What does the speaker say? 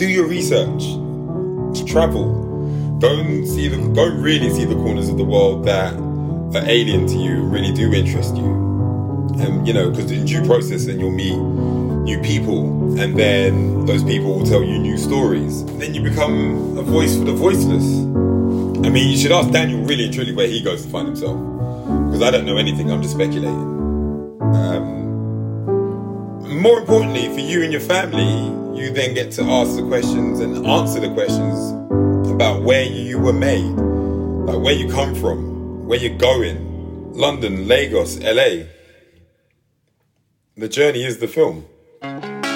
do your research. Travel. Don't really see the corners of the world that are alien to you, really do interest you. Because in due process, then you'll meet new people, and then those people will tell you new stories. Then you become a voice for the voiceless. I mean, you should ask Daniel really and truly where he goes to find himself, because I don't know anything, I'm just speculating. More importantly, for you and your family, you then get to ask the questions and answer the questions about where you were made, like where you come from, where you're going. London, Lagos, LA. The journey is the film.